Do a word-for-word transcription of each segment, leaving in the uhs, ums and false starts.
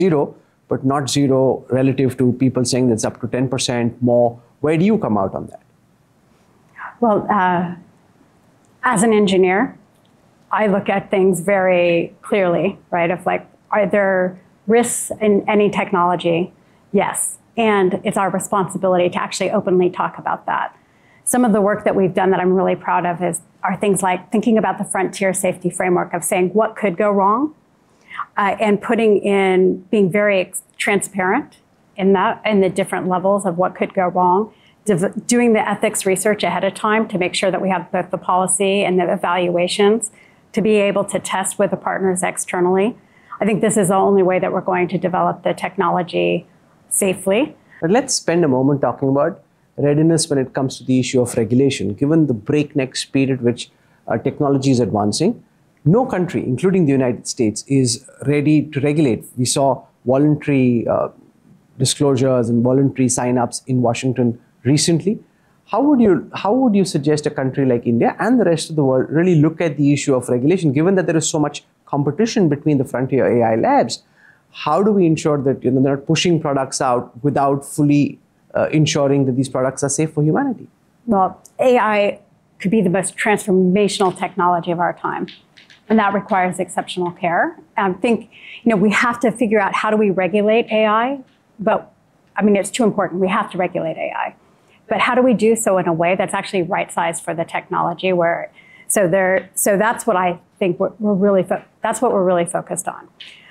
zero, but not zero relative to people saying that's up to ten percent more. Where do you come out on that? Well, uh, as an engineer, I look at things very clearly, right? Of like, are there risks in any technology? Yes. And it's our responsibility to actually openly talk about that. Some of the work that we've done that I'm really proud of is are things like thinking about the frontier safety framework of saying what could go wrong uh, and putting in, being very transparent in that, in the different levels of what could go wrong, Div- doing the ethics research ahead of time to make sure that we have both the policy and the evaluations to be able to test with the partners externally. I think this is the only way that we're going to develop the technology safely. But let's spend a moment talking about readiness when it comes to the issue of regulation. Given the breakneck speed at which uh, technology is advancing, no country, including the United States, is ready to regulate. We saw voluntary uh, disclosures and voluntary sign-ups in Washington recently. How would you how would you suggest a country like India and the rest of the world really look at the issue of regulation, given that there is so much competition between the frontier A I labs? How do we ensure that, you know, they're not pushing products out without fully uh, ensuring that these products are safe for humanity? Well, A I could be the most transformational technology of our time, and that requires exceptional care. I think, you know, we have to figure out how do we regulate A I, but I mean, it's too important. We have to regulate A I. But how do we do so in a way that's actually right-sized for the technology? Where, so there, so that's what I think we're, we're really, fo- that's what we're really focused on.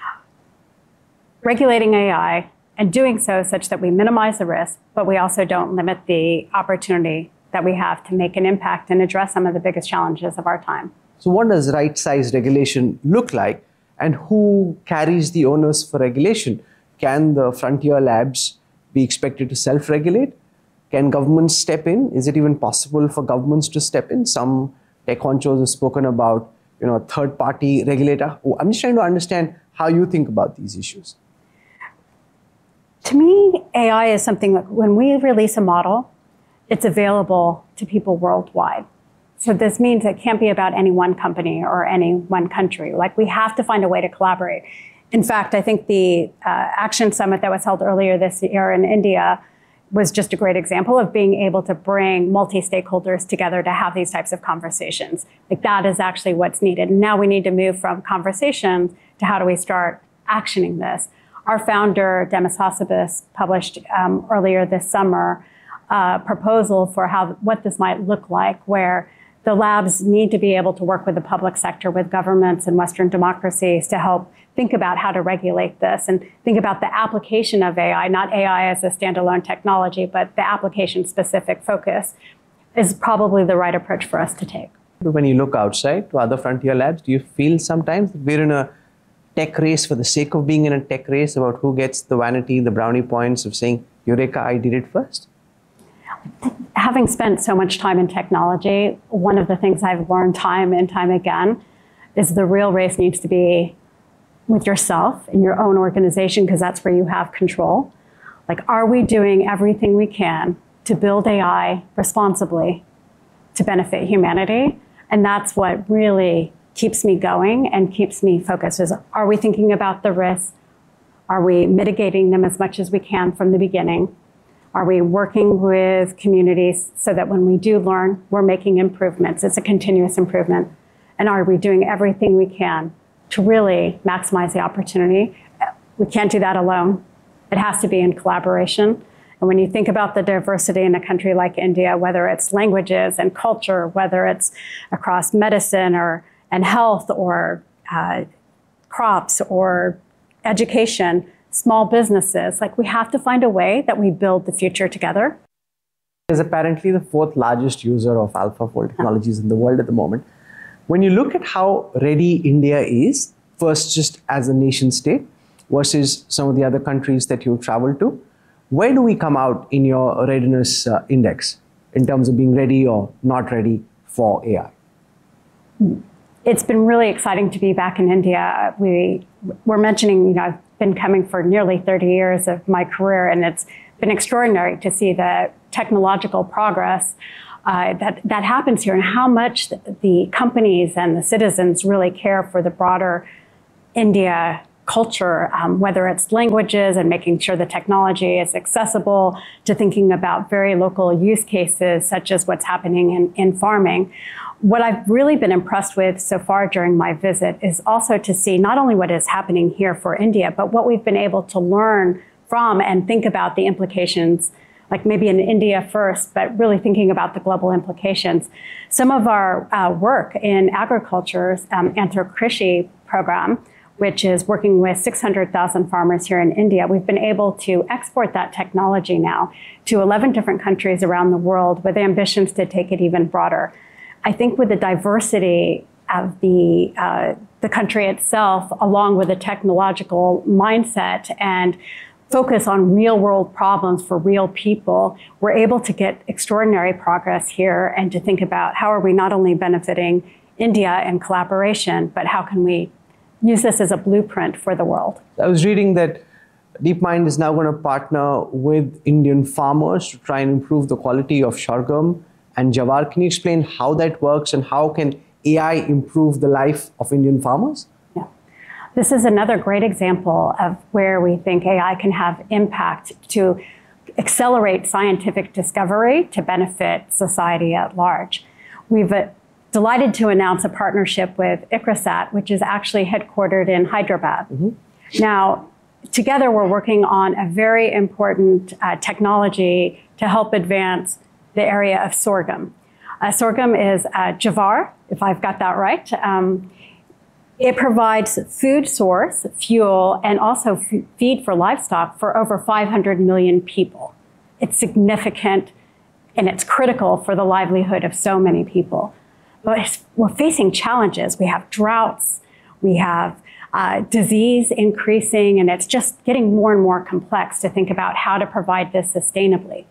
Regulating A I and doing so such that we minimize the risk, but we also don't limit the opportunity that we have to make an impact and address some of the biggest challenges of our time. So what does right-sized regulation look like, and who carries the onus for regulation? Can the frontier labs be expected to self-regulate? Can governments step in? Is it even possible for governments to step in? Some tech honchos have spoken about, you know, a third-party regulator. I'm just trying to understand how you think about these issues. To me, A I is something that when we release a model, it's available to people worldwide. So this means it can't be about any one company or any one country. Like, we have to find a way to collaborate. In fact, I think the uh, Action Summit that was held earlier this year in India was just a great example of being able to bring multi-stakeholders together to have these types of conversations. Like, that is actually what's needed. Now we need to move from conversations to how do we start actioning this. Our founder, Demis Hassabis, published um, earlier this summer a proposal for how what this might look like, where the labs need to be able to work with the public sector, with governments and Western democracies to help think about how to regulate this and think about the application of A I, not A I as a standalone technology, but the application-specific focus is probably the right approach for us to take. When you look outside to other frontier labs, do you feel sometimes that we're in a tech race for the sake of being in a tech race about who gets the vanity, the brownie points of saying, Eureka, I did it first? Having spent so much time in technology, one of the things I've learned time and time again is the real race needs to be with yourself and your own organization, because that's where you have control. Like, are we doing everything we can to build A I responsibly to benefit humanity? And that's what really keeps me going and keeps me focused is, are we thinking about the risks? Are we mitigating them as much as we can from the beginning? Are we working with communities so that when we do learn, we're making improvements? It's a continuous improvement. And are we doing everything we can to really maximize the opportunity? We can't do that alone. It has to be in collaboration. And when you think about the diversity in a country like India, whether it's languages and culture, whether it's across medicine or and health or uh, crops or education, small businesses, like, we have to find a way that we build the future together. Is apparently the fourth largest user of AlphaFold technologies in the world at the moment. When you look at how ready India is, first just as a nation state versus some of the other countries that you travel to, where do we come out in your readiness uh, index in terms of being ready or not ready for A I? It's been really exciting to be back in India. We were mentioning, you know, I've been coming for nearly thirty years of my career, and it's been extraordinary to see the technological progress uh, that, that happens here and how much the, the companies and the citizens really care for the broader India culture, um, whether it's languages and making sure the technology is accessible, to thinking about very local use cases, such as what's happening in, in farming. What I've really been impressed with so far during my visit is also to see not only what is happening here for India, but what we've been able to learn from and think about the implications, like maybe in India first, but really thinking about the global implications. Some of our uh, work in agriculture's um, Anthrakrishi program, which is working with six hundred thousand farmers here in India, we've been able to export that technology now to eleven different countries around the world with ambitions to take it even broader. I think with the diversity of the, uh, the country itself, along with a technological mindset and focus on real world problems for real people, we're able to get extraordinary progress here and to think about how are we not only benefiting India in collaboration, but how can we use this as a blueprint for the world. I was reading that DeepMind is now going to partner with Indian farmers to try and improve the quality of sorghum and jawar. Can you explain how that works and how can A I improve the life of Indian farmers? Yeah. This is another great example of where we think A I can have impact to accelerate scientific discovery to benefit society at large. We've uh, delighted to announce a partnership with ICRISAT, which is actually headquartered in Hyderabad. Mm-hmm. Now, together we're working on a very important uh, technology to help advance the area of sorghum. Uh, sorghum is uh, jawar, if I've got that right. Um, it provides food source, fuel, and also f- feed for livestock for over five hundred million people. It's significant and it's critical for the livelihood of so many people. But we're facing challenges. We have droughts, we have uh, disease increasing, and it's just getting more and more complex to think about how to provide this sustainably.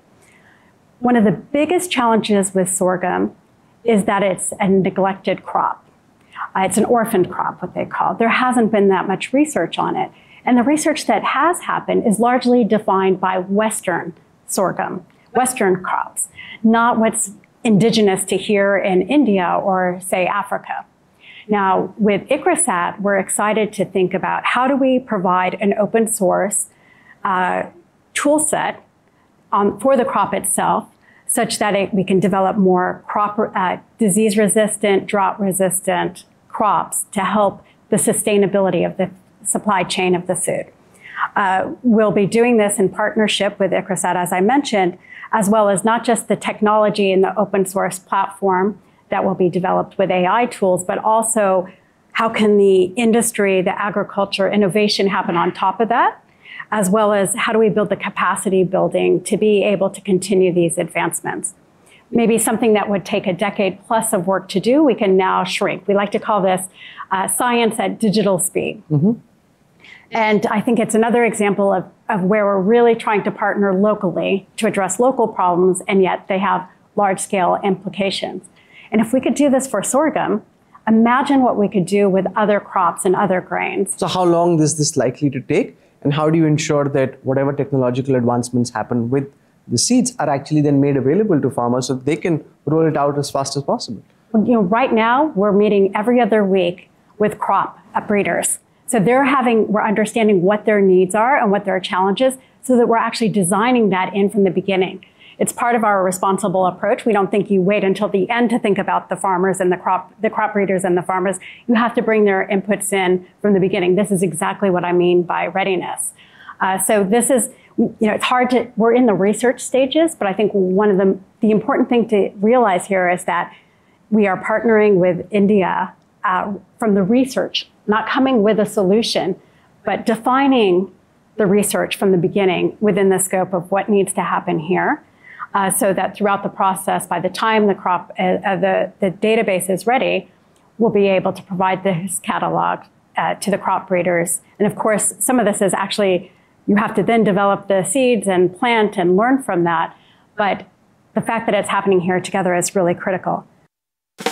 One of the biggest challenges with sorghum is that it's a neglected crop. Uh, it's an orphaned crop, what they call it. There hasn't been that much research on it. And the research that has happened is largely defined by Western sorghum, Western crops, not what's indigenous to here in India or, say, Africa. Now, with ICRISAT, we're excited to think about how do we provide an open source uh, tool set Um, for the crop itself, such that it, we can develop more crop, uh, disease-resistant, drought-resistant crops to help the sustainability of the supply chain of the food. Uh, we'll be doing this in partnership with ICRISAT, as I mentioned, as well as not just the technology in the open source platform that will be developed with A I tools, but also how can the industry, the agriculture, innovation happen on top of that, as well as how do we build the capacity building to be able to continue these advancements. Maybe something that would take a decade plus of work to do, we can now shrink. We like to call this uh, science at digital speed. Mm-hmm. And I think it's another example of, of where we're really trying to partner locally to address local problems, and yet they have large-scale implications. And if we could do this for sorghum, imagine what we could do with other crops and other grains. So how long is this likely to take? And how do you ensure that whatever technological advancements happen with the seeds are actually then made available to farmers so they can roll it out as fast as possible? You know, right now, we're meeting every other week with crop breeders. So they're having, we're understanding what their needs are and what their challenges so that we're actually designing that in from the beginning. It's part of our responsible approach. We don't think you wait until the end to think about the farmers and the crop, the crop breeders and the farmers. You have to bring their inputs in from the beginning. This is exactly what I mean by readiness. Uh, so this is, you know, it's hard to, we're in the research stages, but I think one of the, the important thing to realize here is that we are partnering with India uh, from the research, not coming with a solution, but defining the research from the beginning within the scope of what needs to happen here. Uh, so that throughout the process, by the time the crop, uh, uh, the, the database is ready, we'll be able to provide this catalog uh, to the crop breeders. And of course, some of this is actually, you have to then develop the seeds and plant and learn from that. But the fact that it's happening here together is really critical.